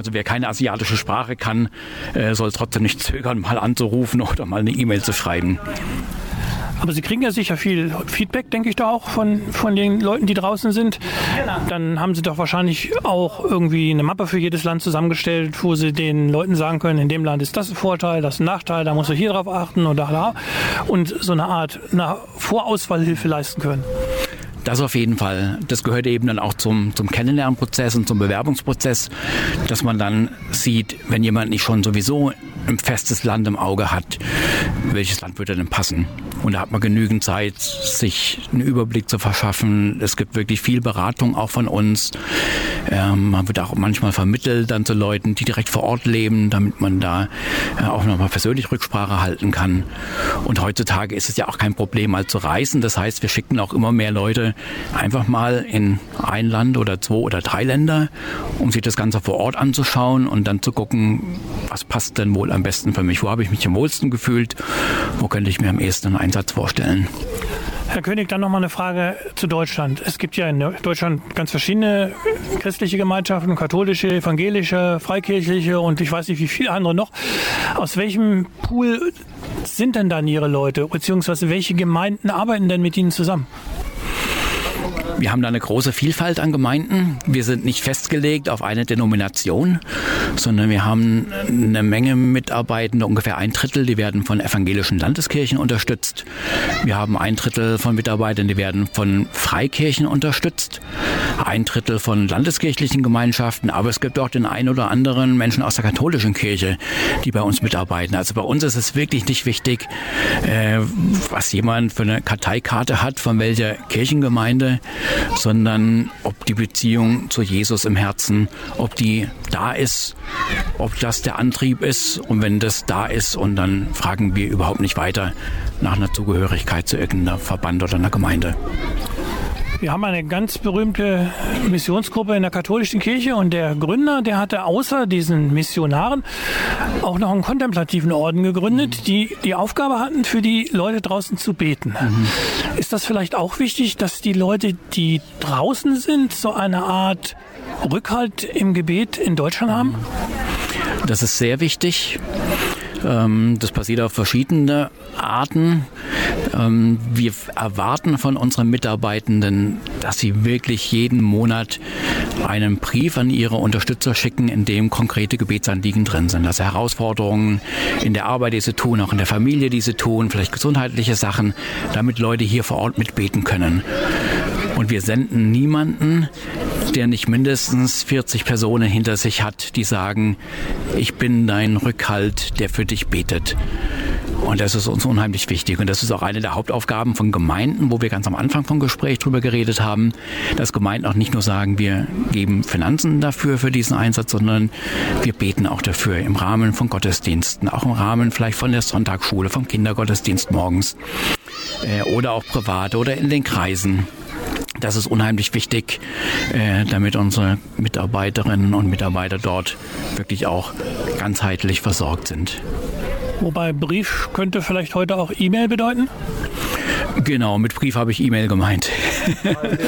Also wer keine asiatische Sprache kann, soll trotzdem nicht zögern, mal anzurufen oder mal eine E-Mail zu schreiben. Aber Sie kriegen ja sicher viel Feedback, denke ich, da auch von den Leuten, die draußen sind. Dann haben Sie doch wahrscheinlich auch irgendwie eine Mappe für jedes Land zusammengestellt, wo Sie den Leuten sagen können, in dem Land ist das ein Vorteil, das ist ein Nachteil, da musst du hier drauf achten und da. Und so eine Art Vorauswahlhilfe leisten können. Das auf jeden Fall. Das gehört eben dann auch zum Kennenlernprozess und zum Bewerbungsprozess, dass man dann sieht, wenn jemand nicht schon sowieso ein festes Land im Auge hat, welches Land würde denn passen? Und da hat man genügend Zeit, sich einen Überblick zu verschaffen. Es gibt wirklich viel Beratung auch von uns. Man wird auch manchmal vermittelt dann zu Leuten, die direkt vor Ort leben, damit man da auch nochmal persönlich Rücksprache halten kann. Und heutzutage ist es ja auch kein Problem, mal zu reisen. Das heißt, wir schicken auch immer mehr Leute einfach mal in ein Land oder 2 oder 3 Länder, um sich das Ganze vor Ort anzuschauen und dann zu gucken, was passt denn wohl am besten für mich? Wo habe ich mich am wohlsten gefühlt? Wo könnte ich mir am ehesten einen Einsatz vorstellen? Herr König, dann nochmal eine Frage zu Deutschland. Es gibt ja in Deutschland ganz verschiedene christliche Gemeinschaften, katholische, evangelische, freikirchliche und ich weiß nicht, wie viele andere noch. Aus welchem Pool sind denn dann Ihre Leute, beziehungsweise welche Gemeinden arbeiten denn mit Ihnen zusammen? Wir haben da eine große Vielfalt an Gemeinden. Wir sind nicht festgelegt auf eine Denomination, sondern wir haben eine Menge Mitarbeitende, ungefähr 1/3, die werden von evangelischen Landeskirchen unterstützt. Wir haben 1/3 von Mitarbeitern, die werden von Freikirchen unterstützt. 1/3 von landeskirchlichen Gemeinschaften, aber es gibt auch den einen oder anderen Menschen aus der katholischen Kirche, die bei uns mitarbeiten. Also bei uns ist es wirklich nicht wichtig, was jemand für eine Karteikarte hat, von welcher Kirchengemeinde, sondern ob die Beziehung zu Jesus im Herzen, ob die da ist, ob das der Antrieb ist und wenn das da ist und dann fragen wir überhaupt nicht weiter nach einer Zugehörigkeit zu irgendeiner Verband oder einer Gemeinde. Wir haben eine ganz berühmte Missionsgruppe in der katholischen Kirche und der Gründer, der hatte außer diesen Missionaren auch noch einen kontemplativen Orden gegründet, die die Aufgabe hatten, für die Leute draußen zu beten. Ist das vielleicht auch wichtig, dass die Leute, die draußen sind, so eine Art Rückhalt im Gebet in Deutschland haben? Das ist sehr wichtig. Das passiert auf verschiedene Arten. Wir erwarten von unseren Mitarbeitenden, dass sie wirklich jeden Monat einen Brief an ihre Unterstützer schicken, in dem konkrete Gebetsanliegen drin sind. Also Herausforderungen in der Arbeit, die sie tun, auch in der Familie, die sie tun, vielleicht gesundheitliche Sachen, damit Leute hier vor Ort mitbeten können. Und wir senden niemanden, der nicht mindestens 40 Personen hinter sich hat, die sagen, ich bin dein Rückhalt, der für dich betet. Und das ist uns unheimlich wichtig. Und das ist auch eine der Hauptaufgaben von Gemeinden, wo wir ganz am Anfang vom Gespräch drüber geredet haben, dass Gemeinden auch nicht nur sagen, wir geben Finanzen dafür, für diesen Einsatz, sondern wir beten auch dafür im Rahmen von Gottesdiensten, auch im Rahmen vielleicht von der Sonntagsschule, vom Kindergottesdienst morgens oder auch privat oder in den Kreisen. Das ist unheimlich wichtig, damit unsere Mitarbeiterinnen und Mitarbeiter dort wirklich auch ganzheitlich versorgt sind. Wobei Brief könnte vielleicht heute auch E-Mail bedeuten? Genau, mit Brief habe ich E-Mail gemeint.